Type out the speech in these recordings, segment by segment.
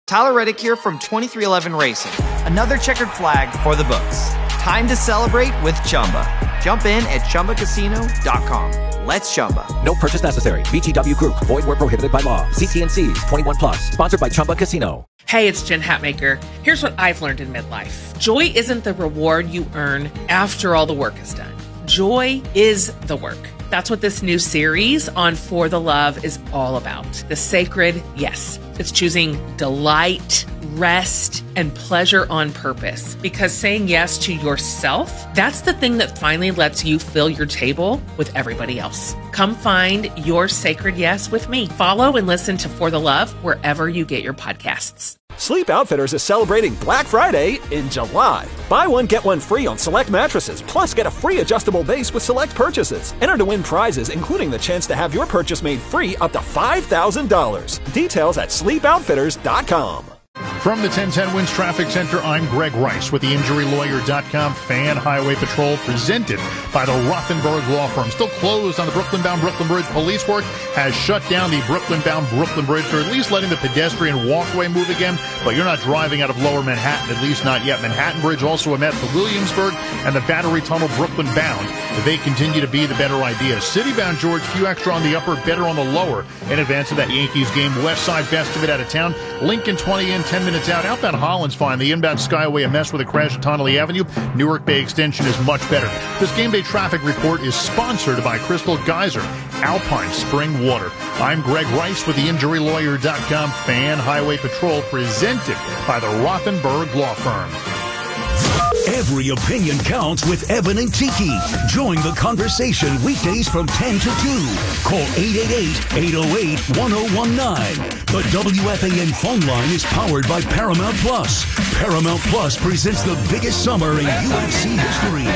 Tyler Reddick here from 2311 Racing. Another checkered flag for the books. Time to celebrate with Chumba. Jump in at ChumbaCasino.com. Let's Chumba. No purchase necessary. VGW Group. Void where prohibited by law. See T&Cs. 21 plus. Sponsored by Chumba Casino. Hey, it's Jen Hatmaker. Here's what I've learned in midlife. Joy isn't the reward you earn after all the work is done. Joy is the work. That's what this new series on For the Love is all about. The sacred yes. It's choosing delight, rest, and pleasure on purpose. Because saying yes to yourself, that's the thing that finally lets you fill your table with everybody else. Come find your sacred yes with me. Follow and listen to For the Love wherever you get your podcasts. Sleep Outfitters is celebrating Black Friday in July. Buy one, get one free on select mattresses, plus get a free adjustable base with select purchases. Enter to win prizes, including the chance to have your purchase made free up to $5,000. Details at sleepoutfitters.com. From the 1010 Winds Traffic Center, I'm Greg Rice with the InjuryLawyer.com Fan Highway Patrol, presented by the Rothenberg Law Firm. Still closed on the Brooklyn-bound Brooklyn Bridge. Police work has shut down the Brooklyn-bound Brooklyn Bridge. They're at least letting the pedestrian walkway move again, but you're not driving out of Lower Manhattan, at least not yet. Manhattan Bridge also a met for Williamsburg and the Battery Tunnel Brooklyn-bound. They continue to be the better idea. City-bound George, few extra on the upper, better on the lower in advance of that Yankees game. West side, best of it out of town. Lincoln 20 in, 10 minutes out. Outbound Holland's fine. The inbound Skyway a mess with a crash at Tonelli Avenue. Newark Bay Extension is much better. This game day traffic report is sponsored by Crystal Geyser, Alpine Spring Water. I'm Greg Rice with the InjuryLawyer.com Fan Highway Patrol, presented by the Rothenberg Law Firm. Every opinion counts with Evan and Tiki. Join the conversation weekdays from 10 to 2. Call 888-808-1019. The WFAN phone line is powered by Paramount Plus. Paramount Plus presents the biggest summer in UFC history.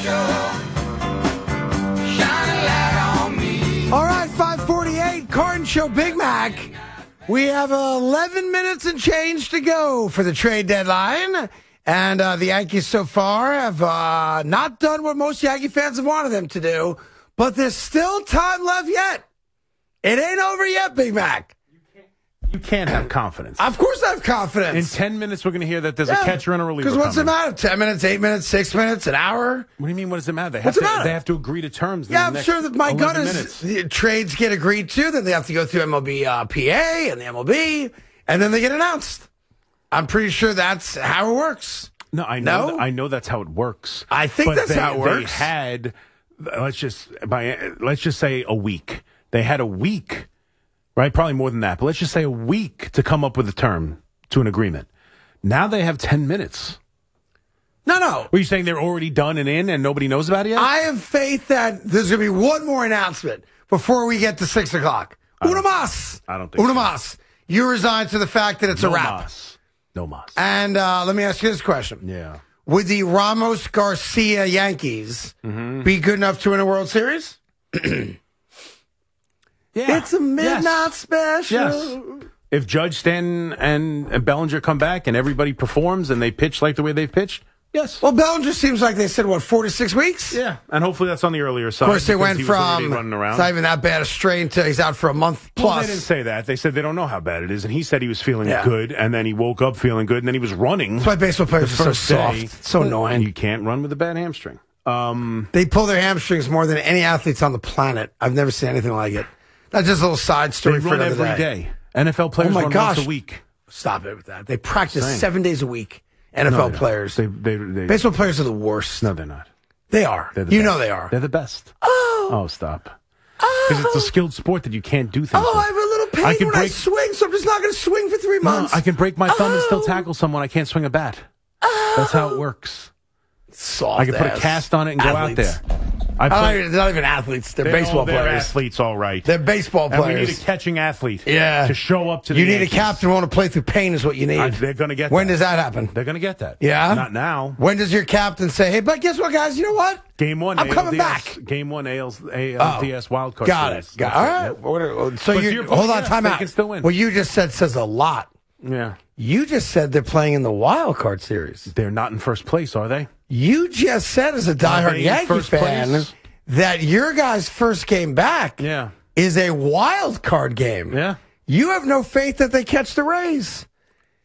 All right, 5:48, Carton Show Big Mac. We have 11 minutes and change to go for the trade deadline. And the Yankees so far have not done what most Yankee fans have wanted them to do, but there's still time left yet. It ain't over yet, Big Mac. You can't have confidence. Of course I have confidence. In 10 minutes, we're going to hear that there's a catcher and a reliever. Because what's it matter? 10 minutes, 8 minutes, 6 minutes, an hour? What do you mean, what does it matter? They What's it matter? They have to agree to terms. Yeah, I'm sure that my gun is trades get agreed to, then they have to go through MLB PA and the MLB, and then they get announced. I'm pretty sure that's how it works. No, I know that's how it works. I think that's how it works. They had, let's just say a week. They had a week, right? Probably more than that, but let's just say a week to come up with a term to an agreement. Now they have 10 minutes. No. Were you saying they're already done and in and nobody knows about it yet? I have faith that there's going to be one more announcement before we get to 6 o'clock. Una mas. I don't think Una so. mas. You resigned to the fact that it's a wrap. No mas. And let me ask you this question. Yeah. Would the Ramos Garcia Yankees be good enough to win a World Series? Yeah. It's a midnight special. Yes. If Judge, Stanton, and Bellinger come back and everybody performs and they pitch like the way they've pitched, yes. Well, Bellinger seems like they said, 4 to 6 weeks? Yeah, and hopefully that's on the earlier side. Of course, they went from running around. It's not even that bad a strain to he's out for a month plus. Well, they didn't say that. They said they don't know how bad it is, and he said he was feeling good, and then he woke up feeling good, and then he was running. That's why baseball players are so soft. It's so annoying. You can't run with a bad hamstring. They pull their hamstrings more than any athletes on the planet. I've never seen anything like it. That's just a little side story for another every day. NFL players run once a week. Stop it with that. They practice 7 days a week. NFL players. They baseball players are the worst. No, they're not. They are. You know they are. They're the best. Oh, stop. Because it's a skilled sport that you can't do things with. I have a little pain when I swing, so I'm just not going to swing for 3 months. No, I can break my thumb and still tackle someone. I can't swing a bat. That's how it works. Soft I can put a cast on it and go out there. They're not even athletes. They're baseball players. They're athletes, all right. They're baseball players. And we need a catching athlete to show up to the You need Yankees. a captain who want to play through pain is what you need. They're going to get When does that happen? They're going to get that. Yeah? Not now. When does your captain say, hey, but guess what, guys? You know what? Game 1, I'm coming back. Game 1, ALDS wildcard series. Got it. All right. So hold on, time out. They can still win. What you just said says a lot. Yeah. You just said they're playing in the wild card series. They're not in first place, are they? You just said as a diehard Yankee fan that your guy's first game back is a wild card game. Yeah. You have no faith that they catch the Rays.